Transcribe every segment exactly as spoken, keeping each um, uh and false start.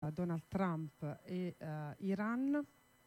Donald Trump e uh, Iran.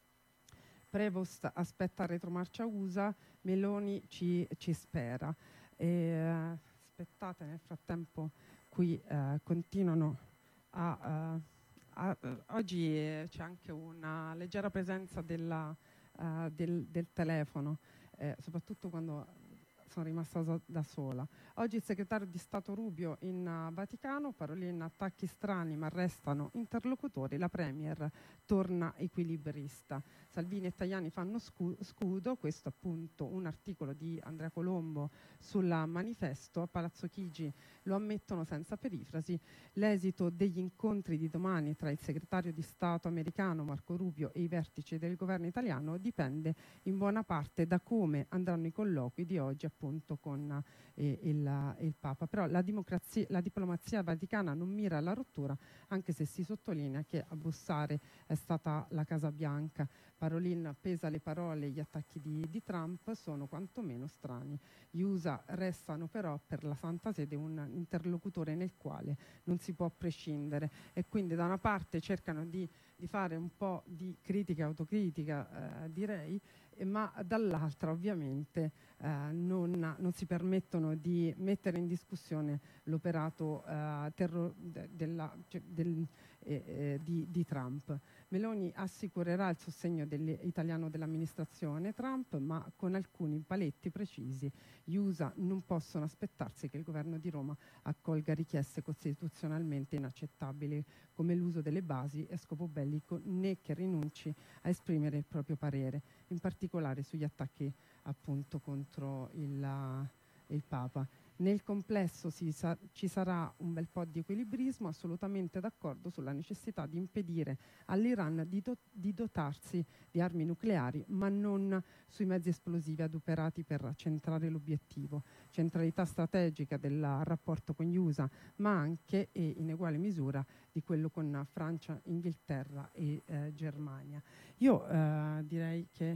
Prevost aspetta retromarcia U S A, Meloni ci, ci spera. E, uh, aspettate, nel frattempo qui uh, continuano a... Uh, a uh, oggi c'è anche una leggera presenza della, uh, del, del telefono, eh, soprattutto quando sono rimasta so- da sola. Oggi il segretario di Stato Rubio in uh, Vaticano, Parolin, attacchi strani ma restano interlocutori, la Premier torna equilibrista. Salvini e Tajani fanno scu- scudo, questo appunto un articolo di Andrea Colombo sulla Manifesto, a Palazzo Chigi lo ammettono senza perifrasi. L'esito degli incontri di domani tra il segretario di Stato americano Marco Rubio e i vertici del governo italiano dipende in buona parte da come andranno i colloqui di oggi appunto con eh, il, il Papa. Però la, la diplomazia vaticana non mira alla rottura, anche se si sottolinea che a bussare è stata la Casa Bianca. Parolin pesa le parole, gli attacchi di, di Trump sono quantomeno strani. Gli U S A restano però per la Santa Sede un interlocutore nel quale non si può prescindere, e quindi da una parte cercano di, di fare un po' di critica, autocritica, eh, direi, eh, ma dall'altra ovviamente eh, non, non si permettono di mettere in discussione l'operato eh, terro- de- della, cioè, del, eh, eh, di, di Trump. Meloni assicurerà il sostegno italiano dell'amministrazione Trump, ma con alcuni paletti precisi. Gli U S A non possono aspettarsi che il governo di Roma accolga richieste costituzionalmente inaccettabili come l'uso delle basi a scopo bellico, né che rinunci a esprimere il proprio parere, in particolare sugli attacchi appunto contro il, il Papa. Nel complesso si sa- ci sarà un bel po' di equilibrismo, assolutamente d'accordo sulla necessità di impedire all'Iran di, do- di dotarsi di armi nucleari, ma non sui mezzi esplosivi adoperati per centrare l'obiettivo. Centralità strategica del rapporto con gli U S A, ma anche e in uguale misura di quello con Francia, Inghilterra e eh, Germania. Io eh, direi che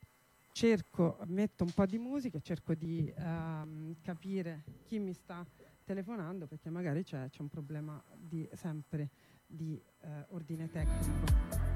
cerco, metto un po' di musica e cerco di um, capire chi mi sta telefonando, perché magari c'è, c'è un problema di, sempre di uh, ordine tecnico.